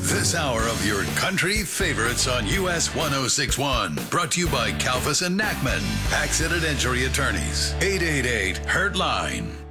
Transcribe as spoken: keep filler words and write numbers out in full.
This hour of your country favorites on U S one oh six point one. Brought to you by Kalfas and Nachman, accident injury attorneys. eight eight eight, Hurt Line.